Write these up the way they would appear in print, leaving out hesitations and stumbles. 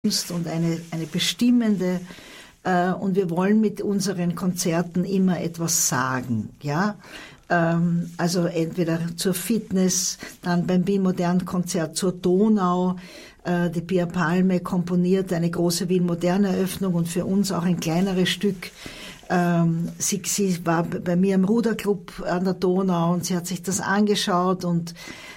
und eine bestimmende, und wir wollen mit unseren Konzerten immer etwas sagen, ja. Also entweder zur Fitness, dann beim Wien-Modern-Konzert zur Donau. Die Pia Palme komponiert eine große Wien-Modern-Eröffnung und für uns auch ein kleineres Stück. Sie war bei mir im Ruderclub an der Donau und sie hat sich das angeschaut und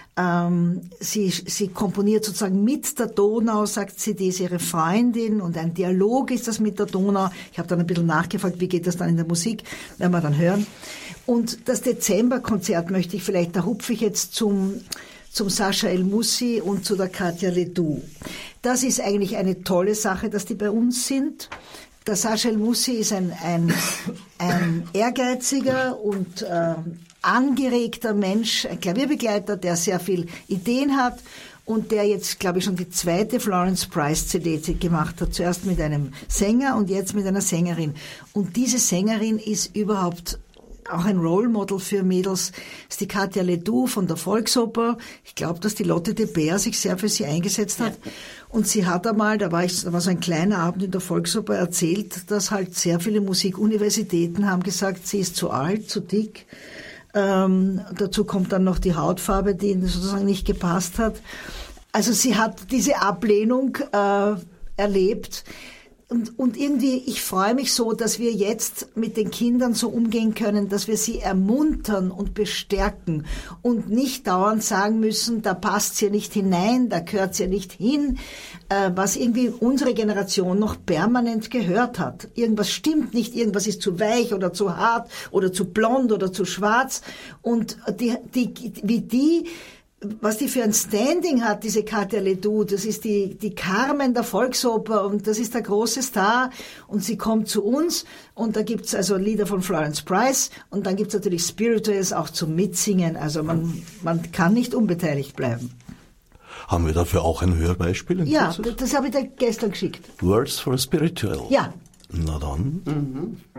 sie komponiert sozusagen mit der Donau, sagt sie, die ist ihre Freundin und ein Dialog ist das mit der Donau. Ich habe dann ein bisschen nachgefragt, wie geht das dann in der Musik, werden wir dann hören. Und das Dezemberkonzert möchte ich vielleicht, da hupfe ich jetzt zum Sascha El Moussi und zu der Katja Ledoux. Das ist eigentlich eine tolle Sache, dass die bei uns sind. Der Sascha El Moussi ist ein ehrgeiziger und angeregter Mensch, ein Klavierbegleiter, der sehr viel Ideen hat und der jetzt, glaube ich, schon die zweite Florence Price CD gemacht hat. Zuerst mit einem Sänger und jetzt mit einer Sängerin. Und diese Sängerin ist überhaupt auch ein Role Model für Mädels. Das ist die Katja Ledoux von der Volksoper. Ich glaube, dass die Lotte de Beer sich sehr für sie eingesetzt hat. Und sie hat einmal, da war so ein kleiner Abend in der Volksoper, erzählt, dass halt sehr viele Musikuniversitäten haben gesagt, sie ist zu alt, zu dick. Dazu kommt dann noch die Hautfarbe, die sozusagen nicht gepasst hat. Also sie hat diese Ablehnung erlebt. Und irgendwie, ich freue mich so, dass wir jetzt mit den Kindern so umgehen können, dass wir sie ermuntern und bestärken und nicht dauernd sagen müssen, da passt sie nicht hinein, da gehört sie nicht hin, was irgendwie unsere Generation noch permanent gehört hat. Irgendwas stimmt nicht, irgendwas ist zu weich oder zu hart oder zu blond oder zu schwarz. Und was die für ein Standing hat, diese Katja Ledoux, das ist die Carmen der Volksoper und das ist der große Star und sie kommt zu uns und da gibt's also Lieder von Florence Price und dann gibt's natürlich Spirituals auch zum Mitsingen, also man kann nicht unbeteiligt bleiben. Haben wir dafür auch ein Hörbeispiel? Ja, das habe ich dir gestern geschickt. Words for a Spiritual. Ja. Na dann.